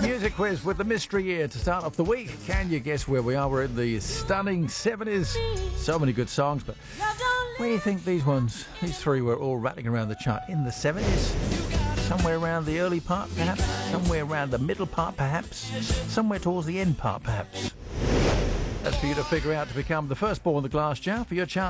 Music quiz with the mystery year to start off the week. Can you guess where we are? We're in the stunning 70s. So many good songs, but where do you think these three were all rattling around the chart? In the 70s? Somewhere around the early part, perhaps? Somewhere around the middle part, perhaps? Somewhere towards the end part, perhaps? That's for you to figure out to become the first ball in the glass jar for your chance